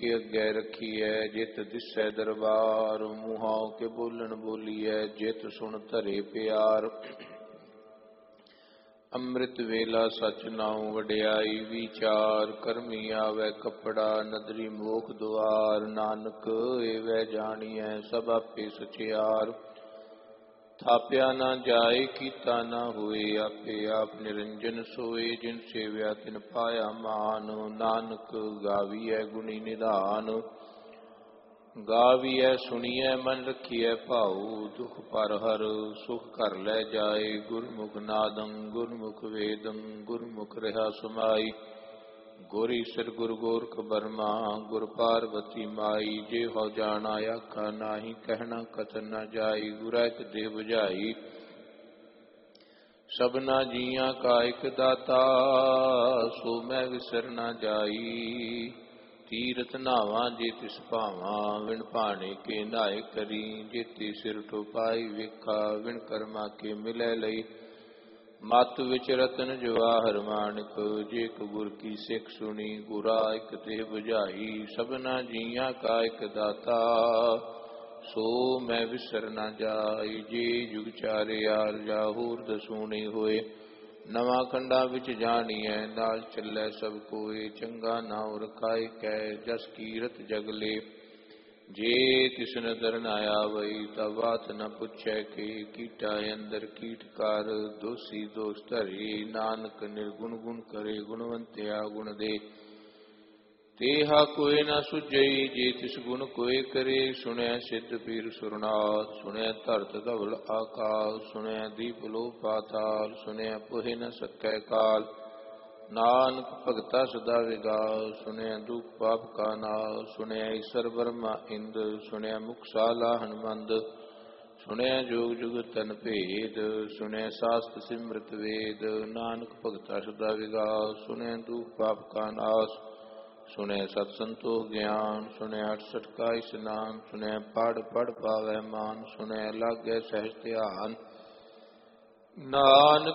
के अग्गै रखीऐ। जित दिसै दरबार मुहां के बोलन बोलीऐ। जित सुन धरे प्यार ਅੰਮ੍ਰਿਤ ਵੇਲਾ ਸਚ ਨਾਉ ਵਡਿਆਈ ਵਿਚਾਰ। ਕਰਮੀ ਆਵੈ ਕਪੜਾ ਨਦਰੀ ਮੋਖ ਦੁਆਰ। ਨਾਨਕ ਏਵੈ ਜਾਣੀਐ ਸਭ ਆਪੇ ਸਚਿਆਰ। ਥਾਪਿਆ ਨਾ ਜਾਏ ਕੀਤਾ ਨਾ ਹੋਏ ਆਪੇ ਆਪ ਨਿਰੰਜਨ ਸੋਏ। ਜਿਨ ਸੇਵਿਆ ਤਿਨ ਪਾਇਆ ਮਾਨ। ਨਾਨਕ ਗਾਵੀਐ ਗੁਣੀ ਨਿਧਾਨ। ਗਾਵੀਐ ਸੁਣੀਐ ਮਨ ਰਖੀਐ ਭਾਉ। ਦੁਖ ਪਰ ਹਰ ਸੁਖ ਘਰ ਲੈ ਜਾਏ। ਗੁਰਮੁਖ ਨਾਦੰ ਗੁਰਮੁਖ ਵੇਦੰ ਗੁਰਮੁਖ ਰਿਹਾ ਸਮਾਈ। ਗੁਰ ਈਸਰ ਗੁਰ ਗੋਰਖ ਬਰਮਾ ਗੁਰ ਪਾਰਬਤੀ ਮਾਈ। ਜੇ ਹੋ ਜਾਣਾ ਆਖਾ ਨਾਹੀ ਕਹਿਣਾ ਕਥਨ ਨ ਜਾਈ। ਗੁਰਾ ਇਕ ਦੇਹ ਬੁਝਾਈ ਸਭਨਾ ਜੀਆਂ ਕਾ ਇਕ ਦਾਤਾ। ਸੋ ਮੈਂ ਵਿਸਰ ਨ ਜਾਈ। ਤੀਰਥ ਨਾਵਾਂ ਜੇ ਤਿਸ ਭਾਵਾਂ। ਵਿਣ ਭਾਣੇ ਕੇ ਨਾਏ ਕਰੀ। ਜੇਤੀ ਸਿਰ ਠੋਪਾਈ ਵੇਖਾ ਵਿਣ ਕਰਮਾ ਕੇ ਮਿਲੈ ਲਈ। ਮਤ ਵਿੱਚ ਰਤਨ ਜਵਾਹਰ ਮਾਨਕ। ਜੇ ਇਕ ਗੁਰ ਕੀ ਸਿੱਖ ਸੁਣੀ। ਗੁਰਾ ਇਕ ਦੇਹ ਬੁਝਾਈ ਸਭਨਾ ਜੀਆਂ ਕਾ ਇਕ ਦਾਤਾ। ਸੋ ਮੈਂ ਵਿਸਰ ਨ ਜਾਈ। ਜੇ ਜੁਗ ਚਾਰਿਆ ਜਾ ਹੋਰ ਦਸੂਣੀ ਹੋਏ। ਨਵਾਂ ਖੰਡਾਂ ਵਿੱਚ ਜਾਣੀਐ ਨਾਲ ਚੱਲੈ ਸਭ ਕੋਏ। ਚੰਗਾ ਨਾਉ ਰਖਾਇ ਕੈ ਜਸ ਕੀਰਤ ਜਗਲੇ। ਜੇ ਤਿਸ ਨਦਰ ਨ ਆਵਈ ਤਾ ਬਾਤ ਨ ਪੁੱਛੈ ਕੇ। ਕੀਟਾ ਅੰਦਰ ਕੀਟਕਾਰ ਦੋਸੀ ਦੋਸ ਧਰੇ। ਨਾਨਕ ਨਿਰਗੁਣ ਗੁਣ ਕਰੇ ਗੁਣਵੰਤਿਆ ਗੁਣ ਦੇ। ਤੇਹਾ ਕੋਇ ਨ ਸੁਝਈ ਜੇ ਤਿਸ ਗੁਣ ਕੋਇ ਕਰੇ। ਸੁਣਿਆ ਸਿੱਧ ਪੀਰ ਸੁਰਨਾਥ ਸੁਣਿਆ ਧਰਤ ਧਵਲ ਆਕਾਸ। ਸੁਣਿਆ ਦੀਪ ਲੋ ਪਾਤਾਲ ਸੁਣਿਆ ਪੁਹਿ ਨ ਸਕੈ ਕਾਲ। ਨਾਨਕ ਭਗਤਾ ਸਦਾ ਵਿਗਾਸ। ਸੁਣਿਆ ਦੁਖ ਪਾਪ ਕਾ ਨਾਸ। ਸੁਣਿਆ ਈਸਰ ਬਰਮਾ ਇੰਦ। ਸੁਣਿਆ ਮੁਕਸਾਲਾ ਹਨਮੰਦ। ਸੁਣਿਆ ਜੋਗ ਜੁਗਤ ਤਨ ਭੇਦ। ਸੁਣਿਆ ਸਾਸਤ ਸਿਮਰਤ ਵੇਦ। ਨਾਨਕ ਭਗਤਾ ਸਦਾ ਵਿਗਾਸ। ਸੁਣਿਆ ਦੁਖ ਪਾਪ ਕਾ ਨਾਸ। ਸੁਣਿਆ ਸਤ ਸੰਤੋਖ ਗਿਆਨ। ਸੁਣਿਆ 68 ਕਾ ਇਸਨਾਨ। ਸੁਣਿਆ ਪੜ ਪੜ ਪਾਵੈ ਮਾਨ। ਸੁਣਿਆ ਲਾਗੈ ਸਹਿਜ ਧਿਆਨ। ਨਾਨਕ